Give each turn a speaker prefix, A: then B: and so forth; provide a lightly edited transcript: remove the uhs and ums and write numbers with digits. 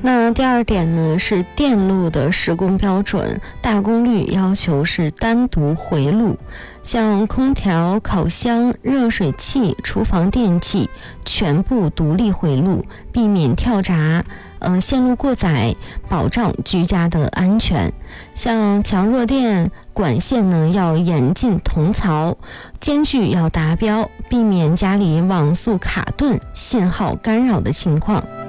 A: 那第二点呢，是电路的施工标准，大功率要求是单独回路，像空调、烤箱、热水器、厨房电器全部独立回路，避免跳闸、线路过载，保障居家的安全。像强弱电管线呢，要严禁同槽，间距要达标，避免家里网速卡顿、信号干扰的情况。